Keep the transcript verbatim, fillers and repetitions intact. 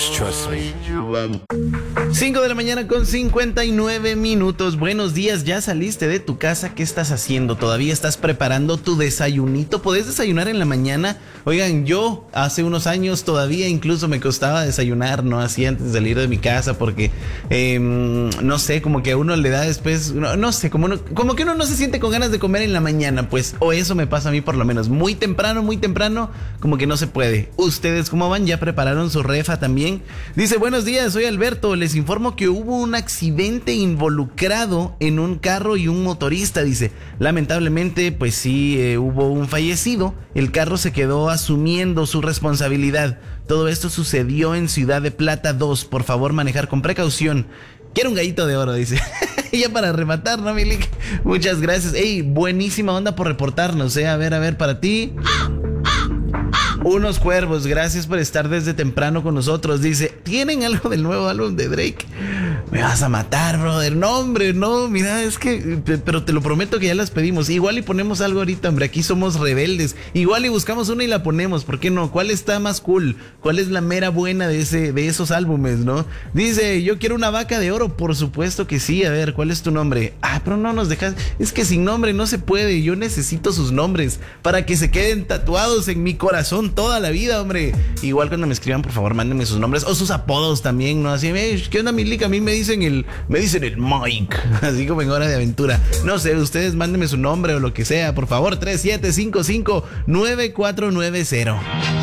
Just trust me. cinco de la mañana con cincuenta y nueve minutos. Buenos días, ¿ya saliste de tu casa? ¿Qué estás haciendo? ¿Todavía estás preparando tu desayunito? ¿Podés desayunar en la mañana? Oigan, yo hace unos años todavía incluso me costaba desayunar, ¿no? Así antes de salir de mi casa porque, eh, no sé, como que a uno le da después, no, no sé, como, uno, como que uno no se siente con ganas de comer en la mañana, pues, o eso me pasa a mí por lo menos. Muy temprano, muy temprano, como que no se puede. ¿Ustedes cómo van? ¿Ya prepararon su refa también? Dice, buenos días, soy Alberto, les informo que hubo un accidente involucrado en un carro y un motorista, dice. Lamentablemente, pues sí, eh, hubo un fallecido. El carro se quedó asumiendo su responsabilidad. Todo esto sucedió en Ciudad de Plata dos. Por favor, manejar con precaución. Quiero un gallito de oro, dice. Ya para rematar, ¿no, Milik? Muchas gracias. Ey, buenísima onda por reportarnos, ¿eh? A ver, a ver, para ti. Unos cuervos, gracias por estar desde temprano con nosotros. Dice, ¿tienen algo del nuevo álbum de Drake? Me vas a matar, brother. No, hombre, no, mira, es que, pero te lo prometo que ya las pedimos. Igual y ponemos algo ahorita, hombre, aquí somos rebeldes. Igual y buscamos una y la ponemos, ¿por qué no? ¿Cuál está más cool? ¿Cuál es la mera buena de ese, de esos álbumes, no? Dice, yo quiero una vaca de oro, por supuesto que sí. A ver, ¿cuál es tu nombre? Ah, pero no nos dejas, es que sin nombre no se puede. Yo necesito sus nombres para que se queden tatuados en mi corazón toda la vida, hombre. Igual cuando me escriban, por favor, mándenme sus nombres o sus apodos también, ¿no? Así, ¿qué onda, Milik? A mí me dicen el, me dicen el Mike, así como en Hora de Aventura. No sé, ustedes mándenme su nombre o lo que sea, por favor. Tres siete cinco cinco nueve cuatro nueve cero.